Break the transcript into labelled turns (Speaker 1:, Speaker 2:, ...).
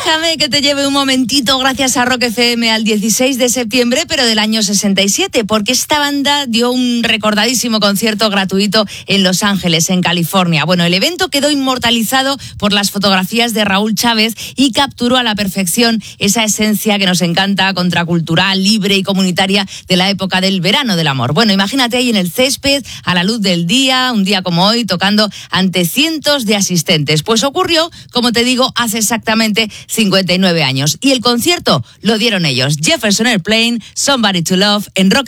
Speaker 1: Déjame que te lleve un momentito, gracias a Rock FM, al 16 de septiembre, pero del año 67, porque esta banda dio un recordadísimo concierto gratuito en Los Ángeles, en California. Bueno, el evento quedó inmortalizado por las fotografías de Raúl Chávez y capturó a la perfección esa esencia que nos encanta, contracultural, libre y comunitaria de la época del verano del amor. Bueno, imagínate ahí en el césped, a la luz del día, un día como hoy, tocando ante cientos de asistentes. Pues ocurrió, como te digo, hace exactamente 59 años. Y el concierto lo dieron ellos. Jefferson Airplane, Somebody to Love, en Rock